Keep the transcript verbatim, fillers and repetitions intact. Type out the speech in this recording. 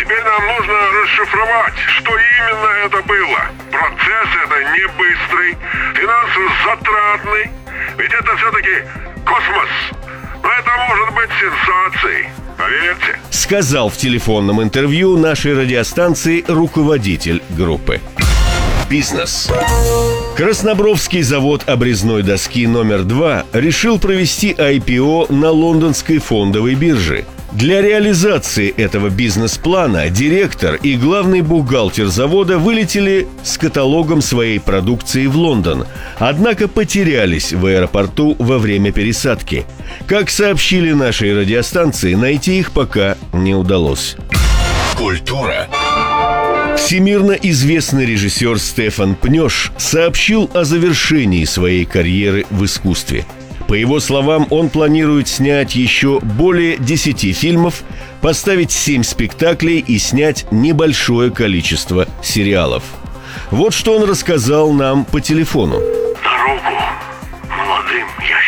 Теперь нам нужно расшифровать, что именно это было. Процесс это не быстрый, финансово затратный. Ведь это все-таки космос. Но это может быть сенсацией. Поверьте. Сказал в телефонном интервью нашей радиостанции руководитель группы. Бизнес. Краснобровский завод обрезной доски номер два решил провести ай пи о на лондонской фондовой бирже. Для реализации этого бизнес-плана директор и главный бухгалтер завода вылетели с каталогом своей продукции в Лондон, однако потерялись в аэропорту во время пересадки. Как сообщили нашей радиостанции, найти их пока не удалось. Культура. Всемирно известный режиссер Стефан Пнёш сообщил о завершении своей карьеры в искусстве. По его словам, он планирует снять еще более десяти фильмов, поставить семь спектаклей и снять небольшое количество сериалов. Вот что он рассказал нам по телефону. Дорогу молодым